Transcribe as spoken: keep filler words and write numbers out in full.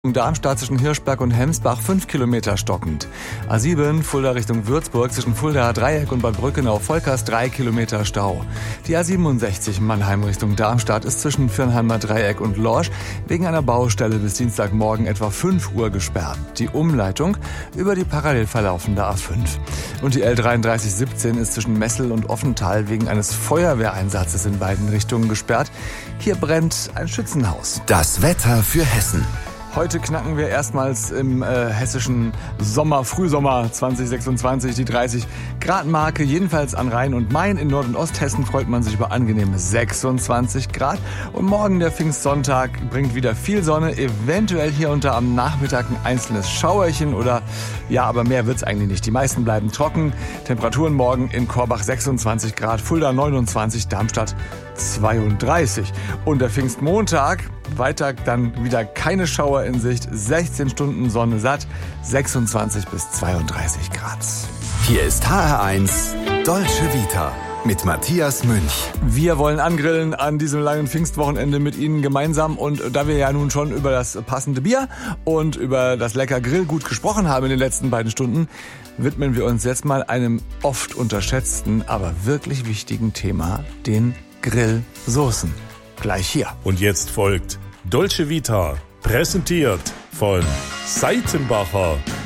Darmstadt zwischen Hirschberg und Hemsbach fünf Kilometer stockend. A sieben Fulda Richtung Würzburg zwischen Fuldaer Dreieck und Bad Brückenau-Volkers drei Kilometer Stau. Die A siebenundsechzig Mannheim Richtung Darmstadt ist zwischen Viernheimer Dreieck und Lorsch wegen einer Baustelle bis Dienstagmorgen etwa fünf Uhr gesperrt. Die Umleitung über die parallel verlaufende A fünf. Und die L dreiunddreißig siebzehn ist zwischen Messel und Offenthal wegen eines Feuerwehreinsatzes in beiden Richtungen gesperrt. Hier brennt ein Schützenhaus. Das Wetter für Hessen. Heute knacken wir erstmals im äh, hessischen Sommer, Frühsommer zwanzig sechsundzwanzig die dreißig Grad Marke. Jedenfalls an Rhein und Main. In Nord- und Osthessen freut man sich über angenehme sechsundzwanzig Grad. Und morgen, der Pfingstsonntag, bringt wieder viel Sonne. Eventuell hier und da am Nachmittag ein einzelnes Schauerchen oder ja, aber mehr wird's eigentlich nicht. Die meisten bleiben trocken. Temperaturen morgen in Korbach sechsundzwanzig Grad, Fulda neunundzwanzig, Darmstadt zweiunddreißig. Und der Pfingstmontag, weiter dann wieder keine Schauer in Sicht, sechzehn Stunden Sonne satt, sechsundzwanzig bis zweiunddreißig Grad. Hier ist H R eins Dolce Vita mit Matthias Münch. Wir wollen angrillen an diesem langen Pfingstwochenende mit Ihnen gemeinsam, und da wir ja nun schon über das passende Bier und über das lecker Grillgut gesprochen haben in den letzten beiden Stunden, widmen wir uns jetzt mal einem oft unterschätzten, aber wirklich wichtigen Thema, den Grillsoßen. Gleich hier. Und jetzt folgt Dolce Vita, präsentiert von Seitenbacher.